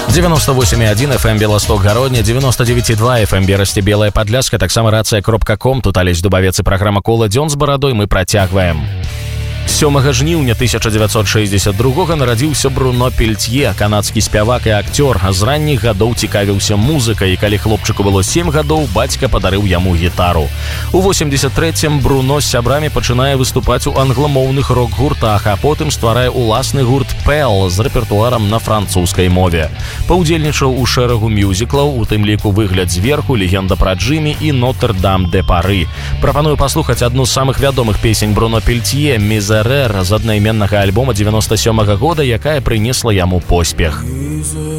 98,1 FM Белосток Гародня, 99,2 FM Берасці Белая Падляшка, таксама рацыя.ком. Тут Алесь Дубавец і праграма «Кола дзён з барадой». Мы працягваем. 7 жніўня 1962 нарадзіўся Бруно Пельтье, канадскі спявак і акцёр. З ранніх гадоў цікавіўся музыкай, і калі хлопчыку было 7 гадоў, бацька падарыў яму гітару. У 83-м Бруно з сябрамі пачынае выступаць у англамоўных рок-гуртах, а потым стварае уласны гурт «Пэл» з рэпертуарам на французскай мове. Паўдзельнічаў у шэрагу мюзіклаў, у тым ліку «Выгляд зверху», «Легенда пра Джимі» і «Нотр-Дам де Пары». Прапаную паслухаць адну з самых вядомых песень Бруно Пельтье «Мізерер» з аднайменнага альбома 97-го года, якая прынесла яму поспех.